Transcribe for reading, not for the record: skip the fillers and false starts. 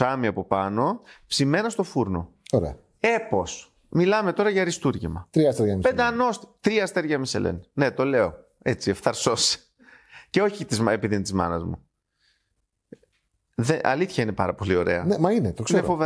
σουσάμι από πάνω, ψημένα στο φούρνο. Ωραία. Έπος. Μιλάμε τώρα για αριστούργημα. 3 αστέρια Μισελέν. Πεντανόστη. 3 αστέρια Μισελέν. Ναι, το λέω. Έτσι, ευθαρσός. Και όχι επειδή είναι της μάνας μου. Αλήθεια είναι πάρα πολύ ωραία. Ναι, μα είναι, το ξέρω. Είναι φοβερά.